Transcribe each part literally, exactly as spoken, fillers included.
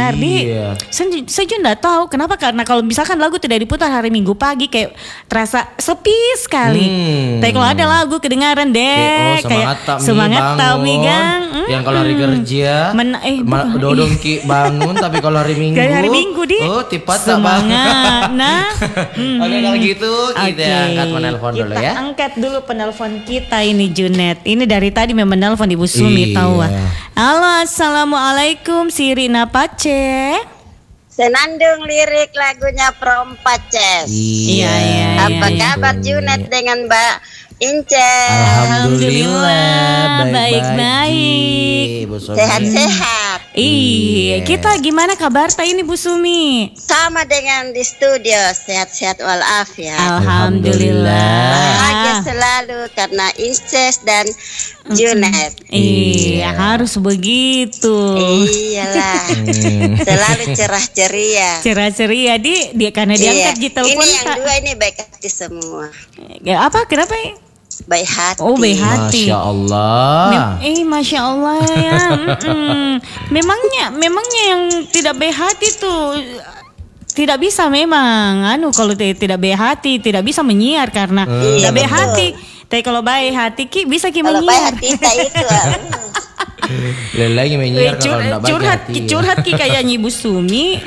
dengar di saya juga nggak tahu kenapa, karena kalau misalkan lagu tidak diputar hari Minggu pagi kayak terasa sepi sekali. Hmm. Tapi kalau ada lagu kedengaran deh, oh, kayak semangat tahu gang. Hmm. Yang kalau hari kerja, Men, eh, ma- dodong ki bangun, tapi kalau hari Minggu, hari Minggu di oh tipat semangat. Nah, hmm. Oke kalau gitu kita okay. angkat penelpon dulu ya. Kita angkat dulu penelpon kita ini Junet. Ini dari tadi memang menelpon Ibu Sumi iya. tahu. Halo, assalamualaikum Sirina Pace. Senandung lirik lagunya Prompaces. Iya, iya. Apa iya, kabar Junet dengan Mbak Inces? Alhamdulillah, baik-baik. Sehat-sehat. Iya, kita gimana kabar ta ini Bu Sumi? Sama dengan di studio, sehat-sehat walafiat. Alhamdulillah. Bahagia selalu karena Inces dan Junet. Iya, harus begitu. Iyalah. Selalu cerah ceria. Cerah ceria di dia karena diangkat di telepon. Ini yang dua ini baik hati semua. Ya apa? Kenapa? Baik hati. Oh, baik hati. Masya Allah. Mem- eh, masya Allah ya. memangnya, memangnya yang tidak baik hati tuh tidak bisa memang. Anu kalau t- tidak baik hati tidak bisa menyiar karena hmm. tidak baik hati. Tapi kalau baik hati ki bisa ki menyiar. Kalau baik hati kita itu. Lelaki menyiar Cur- kalau tidak baik curhat, hati. Curhat ki kayak Ibu Sumi.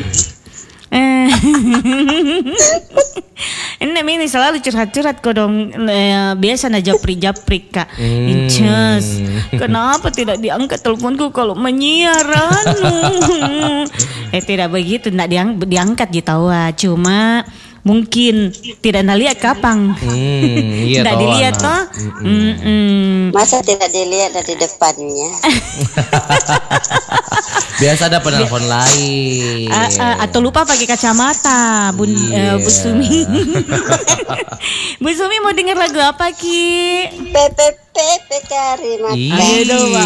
Ini ini selalu curhat-curhat kodong eh, biasa na japri-japri kak. Hmm. Inces, kenapa tidak diangkat teleponku kalau menyiaran? eh tidak begitu, tidak diang, diangkat gitu ah. Cuma mungkin tidak nalihat kapan. Hmm, iya tidak dilihat toh. Masa tidak dilihat dari depannya? Biasa ada penelpon lain. A- a- atau lupa pakai kacamata, Bun yeah. uh, Bu Sumi. Bu Sumi mau dengar lagu apa ki? Pepe Pepe Kari Mata. Iya dong,